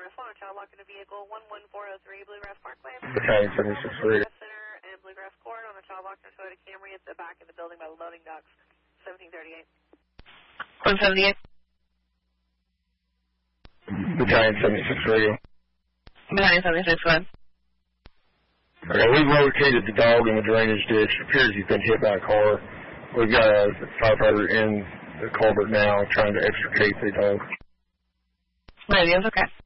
arrest 1 on child locked in a vehicle 11403 Bluegrass Parkway. Battalion 763. Center and Bluegrass Court on a child locked in a Toyota Camry at the back of the building by the loading docks. 1738. 178. Battalion 763. Battalion 761. Okay, we've located the dog in the drainage ditch. It appears he's been hit by a car. We've got a firefighter in the culvert now trying to extricate the dog. Radio's okay.